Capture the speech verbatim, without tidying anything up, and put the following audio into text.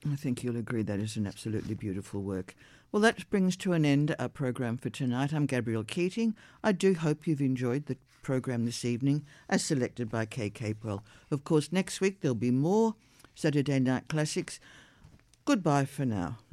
I think you'll agree that is an absolutely beautiful work. Well, that brings to an end our program for tonight. I'm Gabrielle Keating. I do hope you've enjoyed the program this evening as selected by Kay Capewell. Of course, next week there'll be more Saturday Night Classics. Goodbye for now.